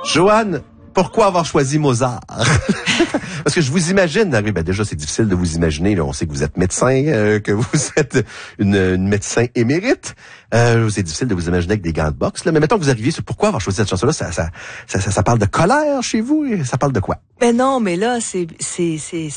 Joanne, pourquoi avoir choisi Mozart? Parce que je vous imagine, déjà c'est difficile de vous imaginer, là, on sait que vous êtes médecin, que vous êtes une médecin émérite. C'est difficile de vous imaginer avec des gants de boxe, là. Mais mettons que vous arriviez sur pourquoi avoir choisi cette chanson-là, ça parle de colère chez vous, ça parle de quoi? Ben non, mais là, c'est